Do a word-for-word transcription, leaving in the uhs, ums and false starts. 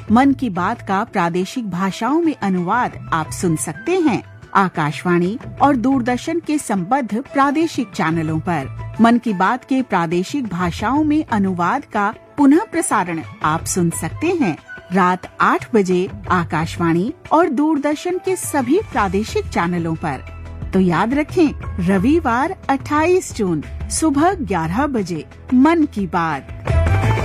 मन की बात का प्रादेशिक भाषाओं में अनुवाद आप सुन सकते हैं आकाशवाणी और दूरदर्शन के संबद्ध प्रादेशिक चैनलों पर। मन की बात के प्रादेशिक भाषाओं में अनुवाद का पुनः प्रसारण आप सुन सकते हैं रात आठ बजे आकाशवाणी और दूरदर्शन के सभी प्रादेशिक चैनलों पर। तो याद रखें, रविवार अट्ठाईस जून सुबह ग्यारह बजे मन की बात।